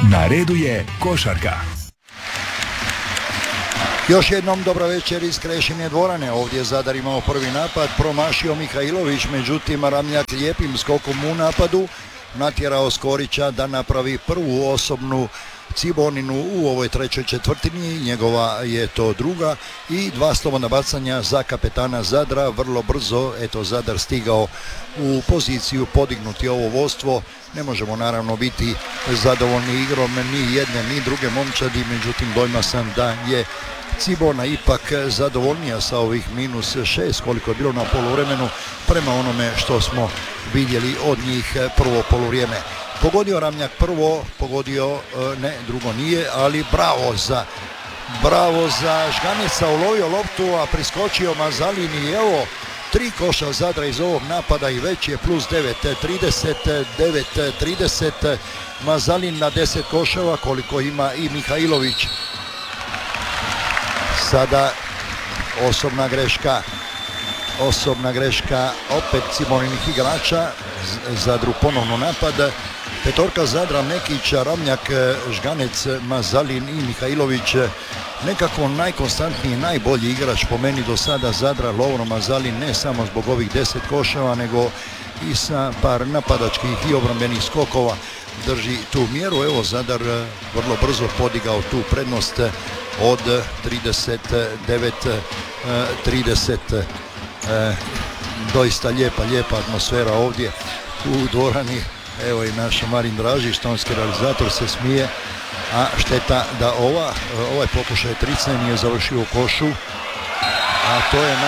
Na redu je košarka. Još jednom dobro večer iz Krešine dvorane. Ovdje Zadar imao prvi napad, promašio Mihajlović, međutim Ramljak lijepim skokom u napadu natjerao Skorića da napravi prvu osobnu Ciboninu u ovoj trećoj četvrtini, njegova je to druga i dva slobodna bacanja za kapetana Zadra. Vrlo brzo Zadar stigao u poziciju podignuti ovo vodstvo. Ne možemo naravno biti zadovoljni igrom ni jedne ni druge momčadi, međutim dojma sam da je Cibona ipak zadovoljnija sa ovih -6 koliko je bilo na poluvremenu prema onome što smo vidjeli od njih prvo poluvrijeme. Pogodio Ramljak prvo, drugo nije, ali bravo za Žganeca, ulovio loptu, a priskočio Mazalin i evo 3 koša Zadra iz ovog napada i već je +9, 30, Mazalin na 10 koševa koliko ima i Mihajlović. Sada osobna greška opet Ciboninih igrača, Zadru ponovno napad. Petorka Zadra, Mekić, Ramljak, Žganec, Mazalin i Mihajlović. Nekako najkonstantniji, najbolji igrač po meni do sada Zadra, Lovro Mazalin, ne samo zbog ovih 10 koševa, nego i sa par napadačkih i obrambenih skokova drži tu mjeru. Evo Zadar vrlo brzo podigao tu prednost od 39-30. Doista lijepa atmosfera ovdje u dvorani. Evo i naš Marin Dražić, tonski realizator, se smije, a šteta da ovaj pokušaj tricanja nije završio u košu, a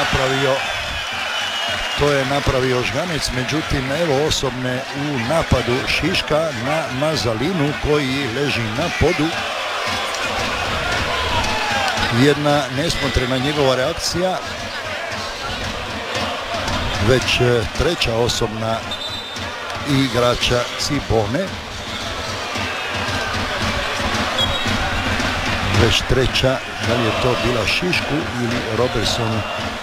to je napravio Žganec. Međutim, evo osobne u napadu Šiška na Mazalinu koji leži na podu. Jedna nesmotrena njegova reakcija, već treća osobna igrača Cibone. Već treća, da li je to bila Šišku ili Robertsonu?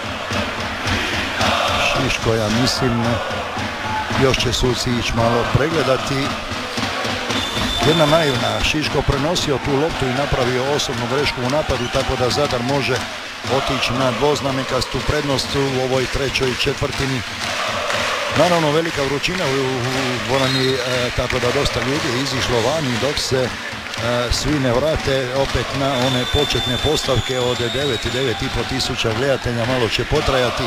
Šiško, ja mislim, još će suci ići malo pregledati. Jedna naivna, Šiško prenosio tu loptu i napravio osobnu grešku u napadu, tako da Zadar može otići na dvoznamenkastu prednost u ovoj trećoj četvrtini. Naravno velika vrućina u dvorani, tako da dosta ljudi je izišlo vani dok se svi ne vrate opet na one početne postavke od 9.500 tisuća gledatelja. Malo će potrajati.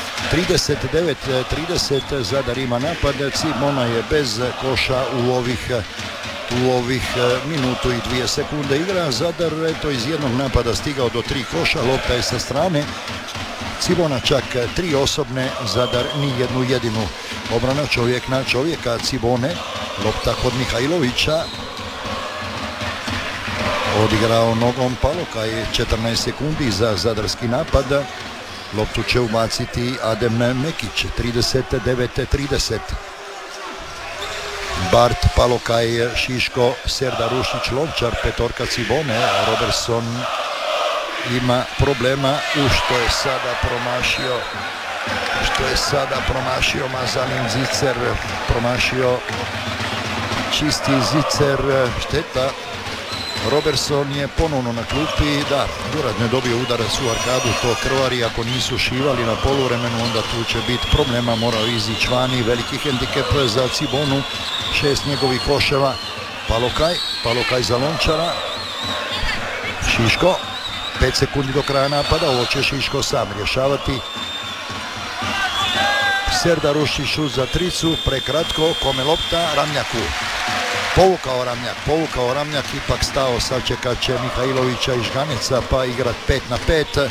39-30 Zadar ima napad, Cibona je bez koša u ovih minutu i 2 sekunde igra. Zadar iz jednog napada stigao do 3 koša, lopta je sa strane. Cibona čak 3 osobne, Zadar ni jednu jedinu. Obrana čovjek na čovjeka Cibone, lopta kod Mihajlovića. Odigrao nogom Palokaj, 14 sekundi za zadarski napad. Loptu će ubaciti Adem Mekić, 39-30. Bart, Palokaj, Šiško, Serdar Rušić, Lovčar, petorka Cibone. Robertson ima problema što je sada promašio Mazalin Zicer, promašio čisti Zicer, šteta. Robertson je ponovno na klupi, da, vjerojatno je dobio udarac u arkadu, to krvari. Ako nisu šivali na poluvremenu, onda tu će biti problema, morao izići vani. Veliki hendikep za Cibonu, 6 njegovih koševa. Palokaj za Lončara. Šiško, 5 sekundi do kraja napada, ovo će Šiško sam rješavati. Serdar Rušić za tricu, prekratko, kome lopta? Ramljaku. Povukao Ramljak, ipak stao, sačekat će Mihajlovića i Žganeca pa igrat 5-5.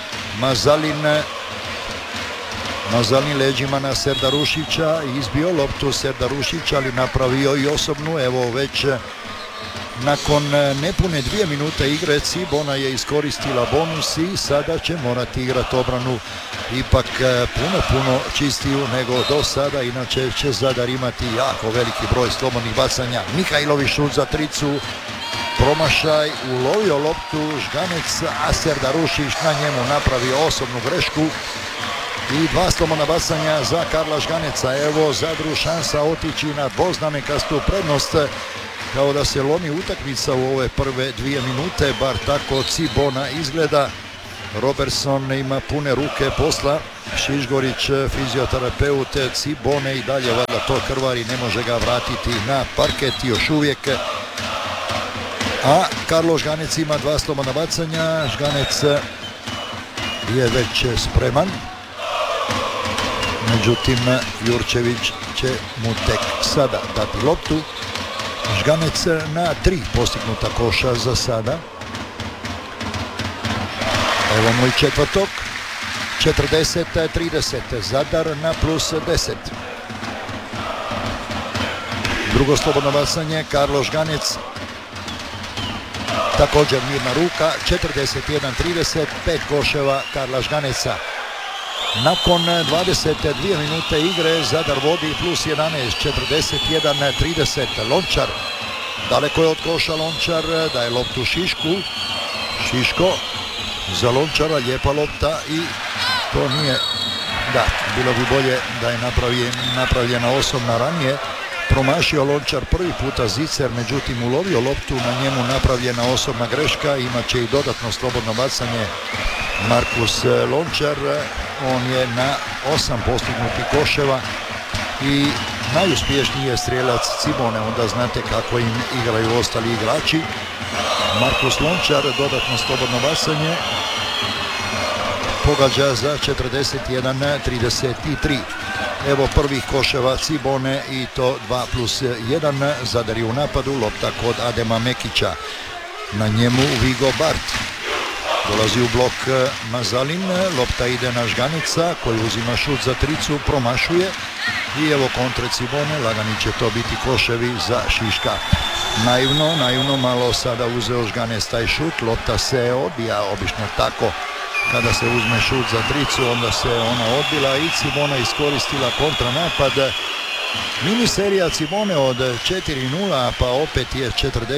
Mazalin leđima na Serdarušića, izbio loptu Serdarušića, ali napravio i osobnu. Evo već nakon nepune 2 minute igre Cibona je iskoristila bonus i sada će morati igrati obranu ipak puno čistiju nego do sada, inače će Zadar imati jako veliki broj slobodnih bacanja. Mihajlović šut za tricu, promašaj, ulovio loptu Žganec, a Serdarušić na njemu napravio osobnu grešku i 2 slobodna bacanja za Karla Žganeca. Evo Zadru šansa otići na dvoznamenkastu prednost kao da se lomi utakmica u ove prve 2 minute, bar tako Cibona izgleda. Robertson ima pune ruke posla, Šišgorić fizioterapeut Cibone i dalje valjda to krvari, ne može ga vratiti na parket još uvijek. A Karlo Žganec ima 2 slobodna bacanja, Žganec je već spreman, međutim Jurčević će mu tek sada dati loptu. Žganec na 3 postignuta koša za sada. Evo mu i četvrtog. 40-30, Zadar na plus 10. Drugo slobodno bacanje, Karlo Žganec. Također mirna ruka, 41-30, 5 koševa Karla Žganeca. Nakon 22 minute igre Zadar vodi plus 11, 41-30. Lončar, daleko je od koša Lončar, daje loptu Šišku. Šiško za Lončara, lijepa lopta i to nije, da, bilo bi bolje da je napravljena osobna ranije. Promašio Lončar prvi puta zicer, međutim ulovio loptu, na njemu napravljena osobna greška, imat će i dodatno slobodno bacanje Markus Lončar. On je na 8 postignutih koševa i najuspješniji je strijelac Cibone, onda znate kako im igraju ostali igrači. Markus Lončar, dodatno slobodno bacanje, pogađa za 41-33. Evo prvih koševa Cibone i to 2+1. Zadar je u napadu, lopta kod Adema Mekića. Na njemu Vigo Bart. Dolazi u blok Mazalin, lopta ide na Žganeca koji uzima šut za tricu, promašuje i evo kontre Cibone, lagani će to biti koševi za Šiška. Naivno malo sada uzeo Žganec taj šut, lopta se odbija, obično tako. Kada se uzme šut za tricu, onda se ona odbila i Cibona iskoristila kontranapad. Mini serija Cibone od 4-0, pa opet je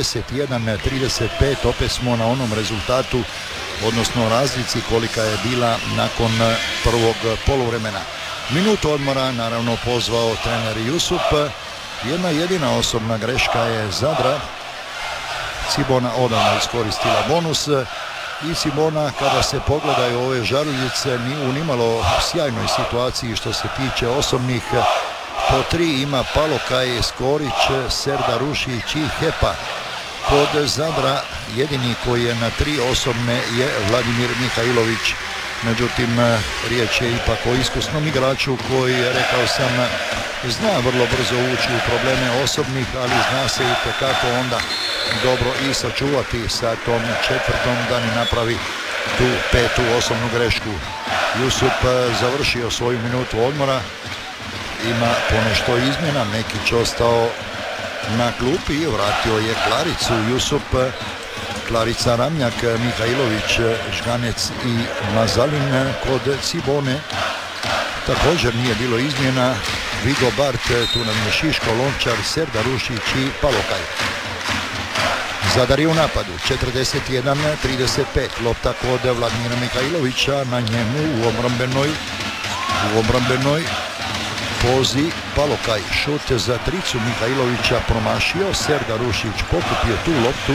41-35, opet smo na onom rezultatu, odnosno razlici kolika je bila nakon prvog poluvremena. Minutu odmora naravno pozvao trener Jusup. Jedna jedina osobna greška je Zadra. Cibona odavno iskoristila bonus i Cibona, kada se pogledaju ove žaruljice, ni u nimalo sjajnoj situaciji što se tiče osobnih. Po 3 ima Palokaj, Skorić, Serdar Rušić i Hepa. Kod Zadra jedini koji je na 3 osobne je Vladimir Mihajlović. Međutim, riječ je ipak o iskusnom igraču koji, rekao sam, zna vrlo brzo ući u probleme osobnih, ali zna se i tekako onda dobro i sačuvati sa tom četvrtom da ne napravi tu 5. osobnu grešku. Jusup završio svoju minutu odmora, ima ponešto izmjena, Mekić ostao na klupi i vratio je Klaricu. Jusup, Klarica, Ramljak, Mihajlović, Žganec i Mazalin. Kod Cibone također nije bilo izmjena, Vigo Bart, tu nam je Šiško, Lončar, Serdar Rušić i Palokaj. Zadar je u napadu, 41-35, lopta kod Vladimira Mihajlovića, na njemu u obrambenoj pozi Palokaj. Šut za tricu Mihajlovića promašio, Serdar Rušić pokupio tu loptu.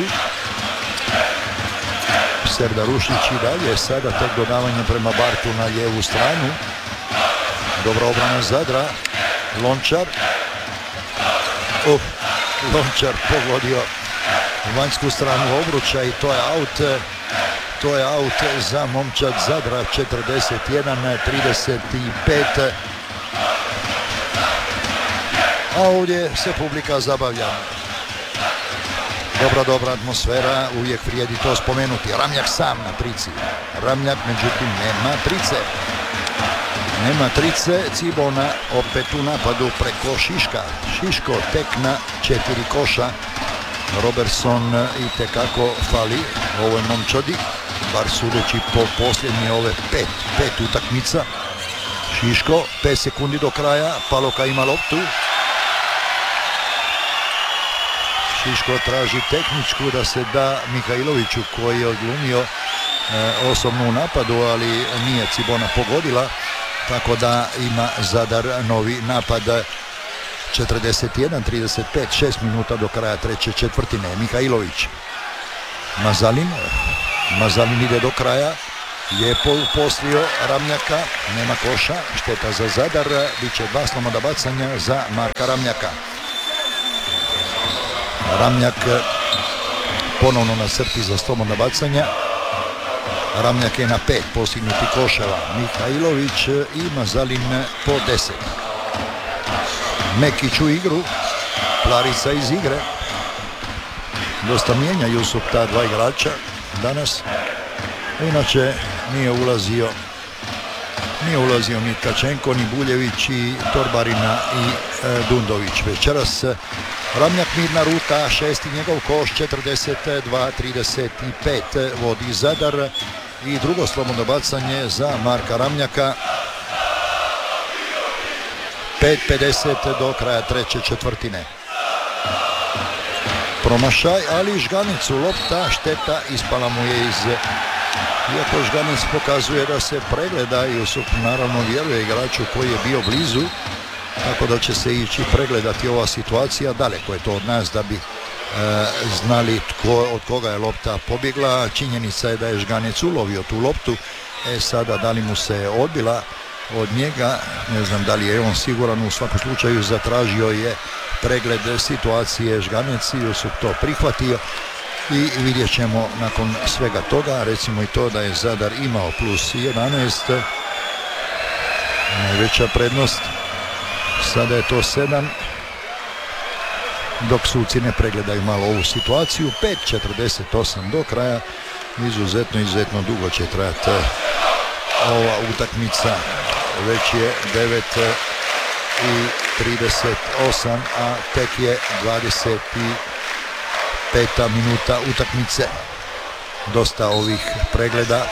Serdar Rušić i dalje, sada tek dodavanje prema Bartu na lijevu stranu. Dobra obrana Zadra, Lončar. Lončar pogodio vanjsku stranu obruča i to je aut za momčad Zadra. 41-35. A ovdje se publika zabavlja. Dobra atmosfera, uvijek vrijedi to spomenuti. Ramljak sam na trici. Ramljak, međutim, nema trice. Cibona opet u napadu preko Šiška. Šiško tek na 4 koša. Robertson i tekako fali ovoj momčadi, bar sudeći po posljednje ove 5 utakmica. Šiško, 5 sekundi do kraja, Paloka ima loptu. Šiško traži tehničku da se da Mihajloviću koji je odglumio osobno u napadu, ali nije Cibona pogodila, tako da ima Zadar novi napad. 41-35, 6 minuta do kraja treće četvrtine. Mihajlović. Mazalin ide do kraja. Lijepo uposlio Ramljaka, nema koša, šteta za Zadar, bit će 2 slobodna bacanja za Marka Ramljaka. Ramljak ponovno na crti za slobodna bacanja. Ramljak je na 5 postignuti koševa, Mihajlović i Mazalin po 10. Mekić u igru, Plarica iz igre. Dosta mijenjaju su ta dva igrača danas. Inače nije ulazio ni Tkačenko, ni Buljević, i Torbarina i Dundović. Večeras Ramljak mirna ruta, 6. njegov koš, 42-35 vodi Zadar i drugo slobodno bacanje za Marka Ramljaka. 5:50 do kraja treće četvrtine. Promašaj, ali Žganicu lopta, šteta, ispala mu je iz... Iako Žganec pokazuje da se pregleda i naravno vjeruje igraču koji je bio blizu, tako da će se ići pregledati ova situacija. Daleko je to od nas da bi znali od koga je lopta pobjegla. Činjenica je da je Žganec ulovio tu loptu. Sada da li mu se odbila od njega, ne znam da li je on siguran, u svakom slučaju zatražio je pregled situacije Žganec i Jusup to prihvatio. I vidjet ćemo nakon svega toga, recimo i to da je Zadar imao plus 11, najveća prednost, sada je to 7, dok suci ne pregledaju malo ovu situaciju. 5:48 do kraja, izuzetno dugo će trajati ova utakmica, već je 9:38, a tek je 25. minuta utakmice. Dosta ovih pregleda.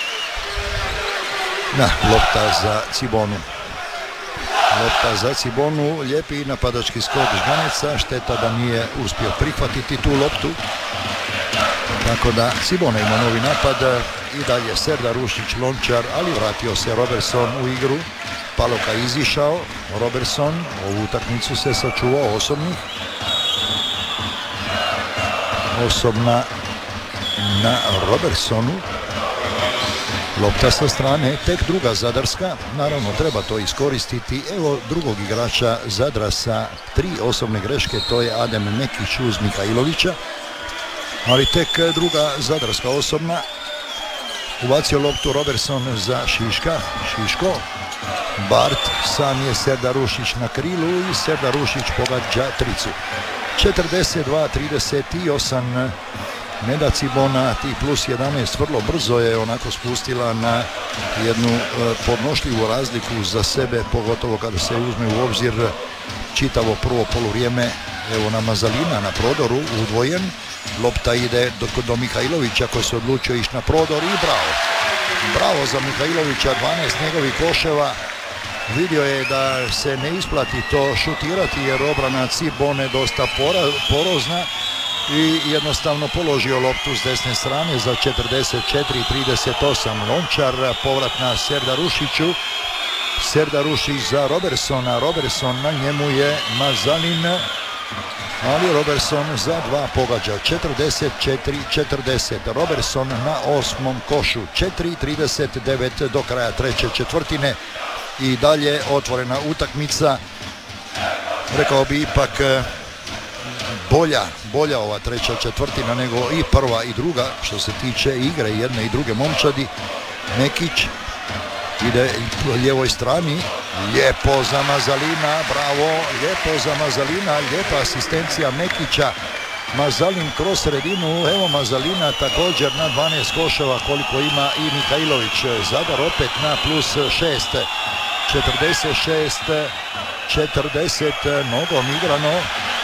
Lopta za Cibonu. Lijepi napadački skok Žganeca. Šteta da nije uspio prihvatiti tu loptu. Tako da Cibona ima novi napad. I dalje Serdar Rušić, Lončar, ali vratio se Robertson u igru. Paloka izišao. Robertson ovu utakmicu se sačuvao osobnih. Osobna na Robertsonu. Lopta sa strane, tek druga Zadarska. Naravno treba to iskoristiti. Evo drugog igrača Zadra sa 3 osobne greške, to je Adem Mekić uz Mihajlovića. Ali tek druga Zadarska osobna. Ubacio loptu Robertson za Šiško. Bart, sam je Serdar Rušić na krilu i Serdar Rušić pogađa tricu. 42-38, Neda Cibona, ti plus 11 vrlo brzo je onako spustila na jednu podnošljivu razliku za sebe, pogotovo kada se uzme u obzir čitavo prvo poluvrijeme. Evo na Mazalina na prodoru, udvojen, lopta ide do Mihajlovića koji se odlučio ići na prodor i bravo za Mihajlovića, 12 njegovih koševa. Vidio je da se ne isplati to šutirati jer obrana Cibone dosta porozna i jednostavno položio loptu s desne strane za 44-38. Lončar, povrat na Serdar Rušiću. Serdar Rušić za Robertsona. Robertson, na njemu je Mazalin, ali Robertson za 2 pogađa. 44-40. Robertson na 8. košu. 4:39 do kraja treće četvrtine. I dalje otvorena utakmica, rekao bi ipak bolja ova treća četvrtina nego i prva i druga što se tiče igre jedne i druge momčadi. Mekić ide po lijevoj strani, lijepo za Mazalina, bravo, lijepo za Mazalina, lijepa asistencija Mekića. Mazalin kroz sredinu, evo Mazalina također na 12 koševa koliko ima i Mihajlović. Zadar opet na plus 6. 46-40 nogom igrano.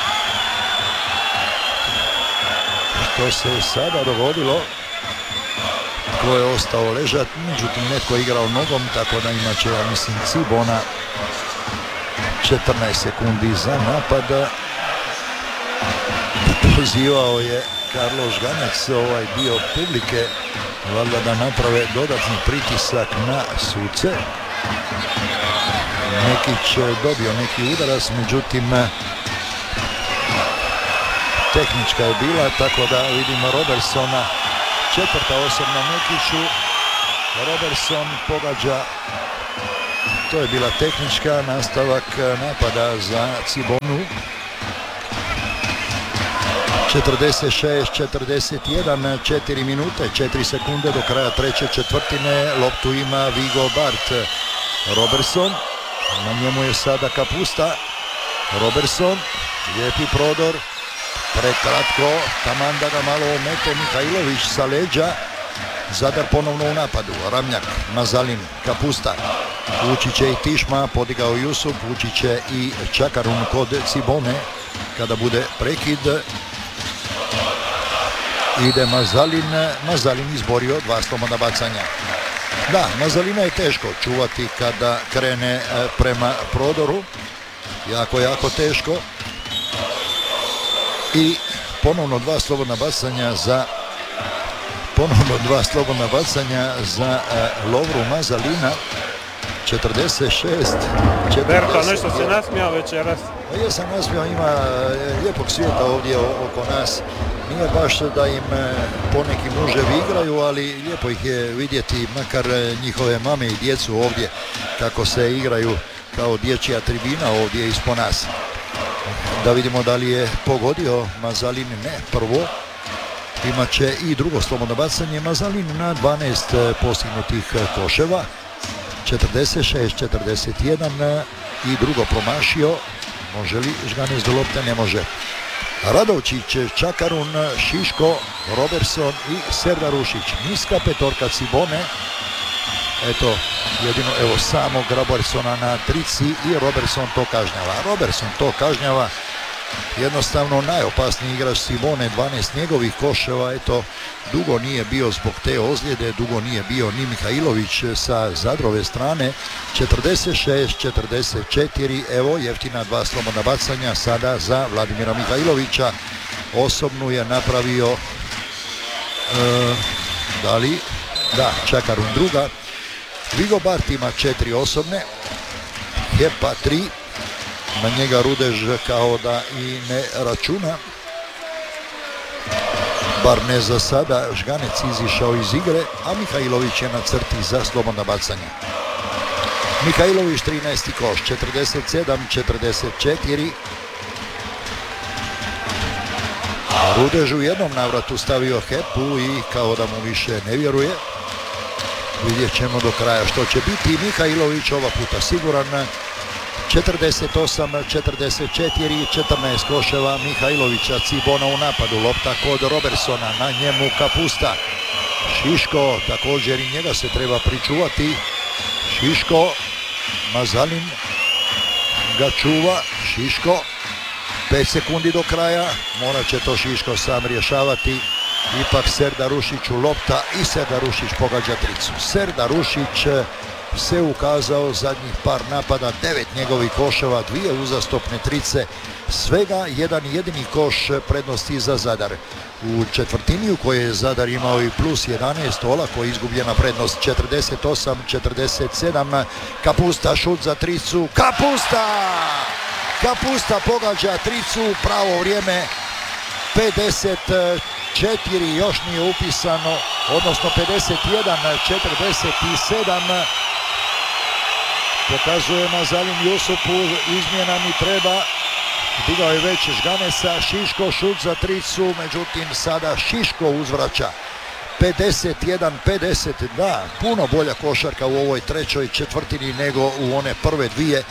Što se sada dogodilo? Ko je ostao ležat, međutim netko je igrao nogom, tako da imat će, ja mislim, Cibona 14 sekundi za napad. Pozivao je Karlo Žganec ovaj dio publike, valjda da naprave dodatni pritisak na suce. Mekić dobio neki udarac, međutim tehnička je bila, tako da vidimo Robertsona, četvrta osobna Mekiću. Robertson pogađa, to je bila tehnička, nastavak napada za Cibonu. 46-41, 4 minute, 4 sekunde do kraja treće četvrtine. Loptu ima Vigo Bart. Robertson, na njemu je sada Kapusta. Robertson, lijepi prodor, prekratko, taman da ga malo omete Mihajlović sa leđa. Zadar ponovno u napadu, Ramljak, Mazalin, Kapusta. Ući će i Tišma, podigao Jusup, ući će i Čakarun kod Cibone kada bude prekid. Ide Mazalin izborio 2 slobodna bacanja. Da, Mazalina je teško čuvati kada krene prema prodoru. Jako teško. I ponovno 2 slobodna bacanja za Lovru Mazalina. 46-40. Berto, nešto se nasmijao večeras? Jesam nasmijao, ima lijepog svijeta ovdje oko nas. Nije baš da im poneki muževi igraju, ali lijepo ih je vidjeti, makar njihove mame i djecu ovdje, kako se igraju kao dječja tribina ovdje ispod nas. Da vidimo da li je pogodio Mazalin, ne prvo. Imat će i drugo slobodno bacanje. Mazalin na 12 postignutih koševa. 46-41 i drugo promašio. Može li Žganec do lopte? Ne može. Radovčić, Čakarun, Šiško, Robertson i Serdar Ušić. Niska petorka Cibone. Eto, jedino evo samog Robertsona na trici i Robertson to kažnjava. Jednostavno najopasniji igrač Cibone, 12 njegovih koševa. Eto, dugo nije bio zbog te ozljede, dugo nije bio ni Mihajlović sa Zadrove strane. 46-44, evo jeftina 2 slobodna bacanja sada za Vladimira Mihajlovića. Osobnu je napravio Čakarun druga. Vigo Bart ima 4 osobne, Hepa 3, na njega Rudež kao da i ne računa. Bar ne za sada, Žganec izišao iz igre, a Mihajlović je na crti za slobodna bacanja. Mihajlović 13. koš, 47-44. Rudež u jednom navratu stavio Hepu i kao da mu više ne vjeruje. Vidjet ćemo do kraja što će biti. Mihajlović ova puta siguran. 48-44, 14 koševa Mihajlovića. Cibona u napadu, lopta kod Robertsona, na njemu Kapusta. Šiško, također i njega se treba pričuvati. Šiško, Mazalin ga čuva. Šiško, 5 sekundi do kraja, morat će to Šiško sam rješavati. Ipak Serdar Ušiću lopta i Serdar Ušić pogađa tricu. Serdar Ušić se ukazao zadnjih par napada, 9 njegovih koševa, 2 uzastopne trice, svega jedan jedini koš prednosti za Zadar. U četvrtini u kojoj je Zadar imao i plus 11, olako izgubljena prednost 48-47. Kapusta, šut za tricu, Kapusta pogađa tricu, pravo vrijeme, 54 još nije upisano, odnosno 51-47. Pokazuje Mazalin Jusupu, izmjena mi treba. Digao je već Žganesa, Šiško šut za tricu, međutim sada Šiško uzvraća. 51-50, da, puno bolja košarka u ovoj trećoj četvrtini nego u one prve dvije.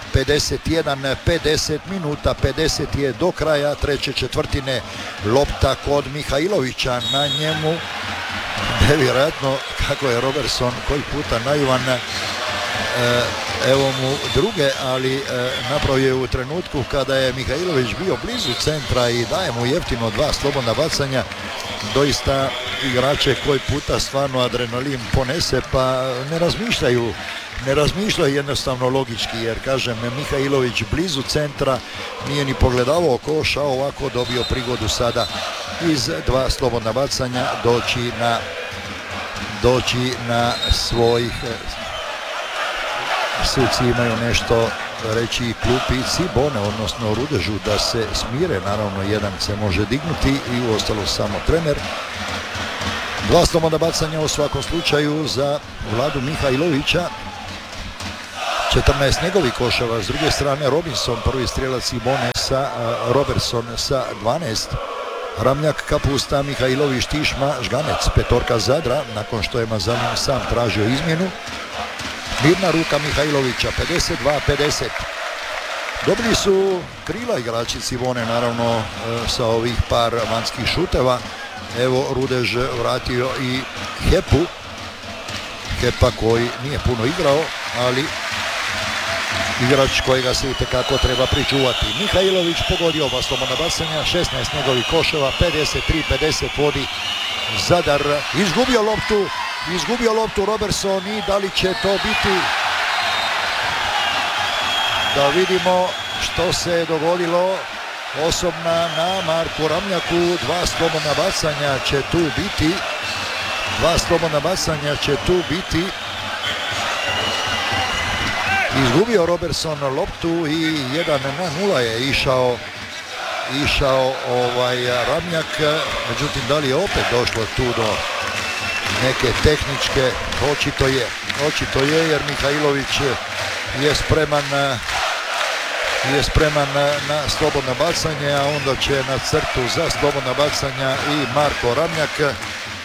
51-50 minuta, 50 je do kraja treće četvrtine. Lopta kod Mihajlovića, na njemu nevjerojatno kako je Robertson koji puta naivan. Evo mu druge, ali napravio je u trenutku kada je Mihajlović bio blizu centra i daje mu jeftino 2 slobodna bacanja. Doista igrače koji puta stvarno adrenalin ponese, pa ne razmišljaju jednostavno logički, jer kažem, Mihajlović blizu centra, nije ni pogledavao koš, a ovako dobio prigodu sada iz 2 slobodna bacanja doći na svojih suci imaju nešto reći i klupi Cibone, odnosno Rudežu, da se smire. Naravno, jedan se može dignuti i uostalo samo trener. 2 slobodna bacanja u svakom slučaju za Vladu Mihajlovića. 14 njegovih koševa, s druge strane Robinson, prvi strijelac Cibone, Robertson sa 12. Ramljak, Kapusta, Mihajlović, Tišma, Žganec, petorka Zadra, nakon što je Mazanin sam tražio izmjenu. Mirna ruka Mihajlovića, 52-50. Dobili su krila igrači Cibone, naravno, sa ovih par vanjskih šuteva. Evo, Rudež vratio i Hepa koji nije puno igrao, ali igrač kojega se itekako treba pričuvati. Mihajlović pogodio oba slobodna bacanja, 16 njegovih koševa, 53-50 vodi Zadar. Izgubio loptu Robertson i da li će to biti? Da vidimo što se je dogodilo. Osobna na Marku Ramljaku, 2 slobodna bacanja će tu biti. Izgubio Robertson loptu i 1-0 je išao Ramljak. Međutim, da li je opet došlo tu do neke tehničke? Očito je, jer Mihajlović je spreman na slobodna bacanje, a onda će na crtu za slobodna bacanja i Marko Ramljak.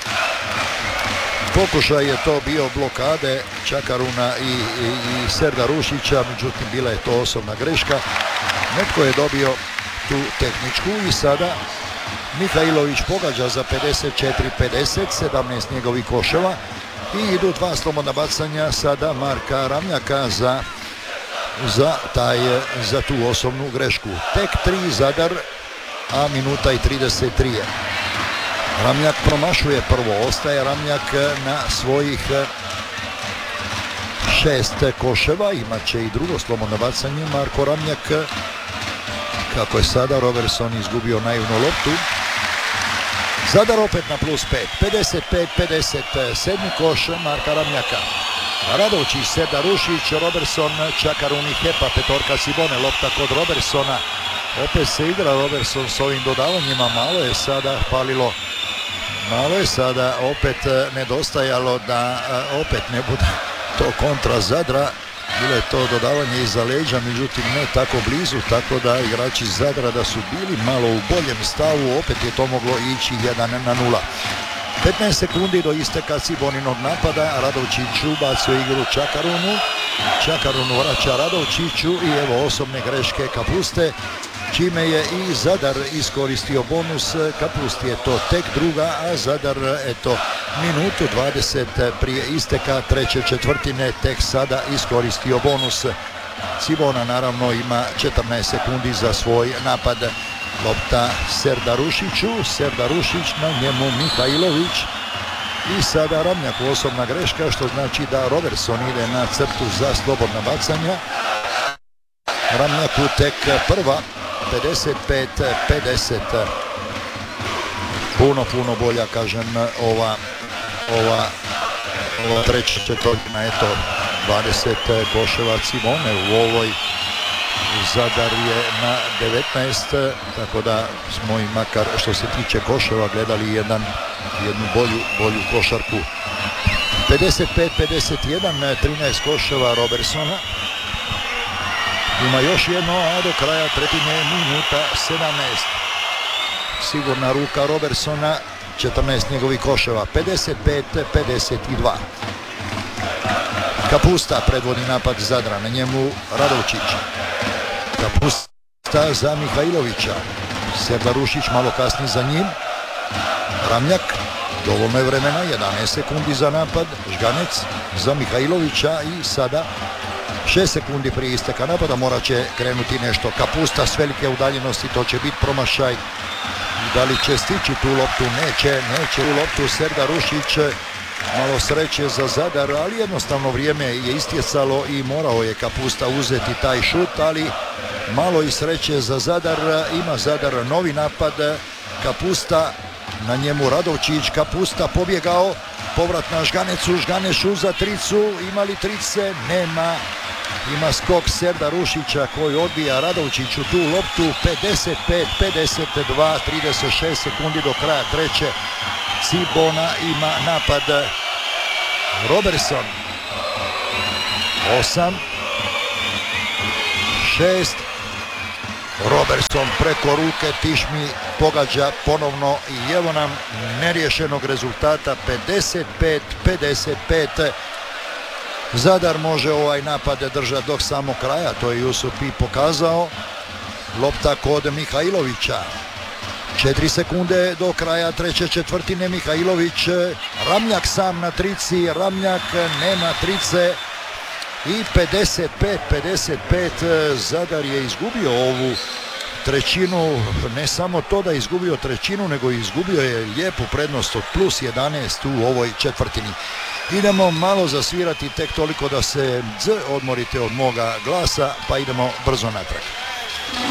Pokušaj je to bio blokade Čakaruna i Serda Rušića, međutim bila je to osobna greška. Netko je dobio tu tehničku i sada Mihajlović pogađa za 54-50, 17 njegovih koševa i idu 2 slobodna bacanja sada Marka Ramljaka za tu osobnu grešku. Tek 3 Zadar, a minuta i 33 je. Ramljak promašuje prvo, ostaje Ramljak na svojih 6 koševa, imat će i drugo slobodno bacanje Marko Ramljak, kako je sada Robertson izgubio naivnu loptu. Zadar opet na plus 5, 55-50, 7. koš Marka Ramljaka. Radovčić, Serda Rušić, Robertson, Čakarun i Hepa, petorka Cibone, lopta kod Robertsona. Opet se igra Robertson s ovim dodavanjima, malo je sada opet nedostajalo da opet ne bude to kontra Zadra. Bilo je to dodavanje iza leđa, međutim ne tako blizu, tako da igrači Zadra da su bili malo u boljem stavu, opet je to moglo ići 1-0. 15 sekundi do isteka Ciboninog napada, Radovčić ubacio igru Čakarunu. Čakarunu vraća Radovčiću i evo osobne greške Kapuste, čime je i Zadar iskoristio bonus. Kapusti je to tek druga, a Zadar eto minutu 20 prije isteka treće četvrtine tek sada iskoristio bonus. Cibona naravno ima 14 sekundi za svoj napad. Lopta Serda Rušiću, Serda Rušić, na njemu Mihajlović i sada Ramljak, osobna greška, što znači da Robertson ide na crtu za slobodna bacanja. Ramljaku tek prva, 55-50. Puno bolja, kažem, ova treća četvrtina, eto 20 koševa Cibone u ovoj. Zadar je na 19, tako da smo i makar što se tiče koševa gledali jednu bolju košarku. 55-51, 13 koševa Robertsona. Ima još jedno, a do kraja tretine minuta 17. Sigurna ruka Robertsona, 14 njegovih koševa, 55-52. Kapusta predvodi napad Zadra, na njemu Radovčić. Kapusta za Mihajlovića. Serda Rušić malo kasni za njim. Ramljak, dovoljno je vremena, 11 sekundi za napad. Žganec za Mihajlovića i sada 6 sekundi prije isteka napada morat će krenuti nešto. Kapusta s velike udaljenosti, to će biti promašaj. Da li će stići tu loptu? Neće tu loptu Serda Rušić. Malo sreće za Zadar, ali jednostavno vrijeme je istjecalo i morao je Kapusta uzeti taj šut, ali malo i sreće za Zadar. Ima Zadar novi napad. Kapusta, na njemu Radovčić. Kapusta pobjegao, povrat na Žganecu. Žganeš za tricu, ima li trice? Nema. Ima skok Serda Rušića koji odbija Radovčiću tu loptu. 55-52, 36 sekundi do kraja treće. Cibona ima napad. Robertson 8 6. Robertson preko ruke, Tišmi pogađa ponovno i evo nam neriješenog rezultata. 55-55. Zadar može ovaj napad držati do samog kraja, to je Jusupi pokazao. Lopta kod Mihajlovića. 4 sekunde do kraja treće četvrtine. Mihajlović, Ramljak sam na trici, Ramljak nema trice i 55-55. Zadar je izgubio ovu trećinu, ne samo to da je izgubio trećinu, nego izgubio je lijepu prednost od plus 11 u ovoj četvrtini. Idemo malo zasvirati, tek toliko da se odmorite od moga glasa, pa idemo brzo natrag.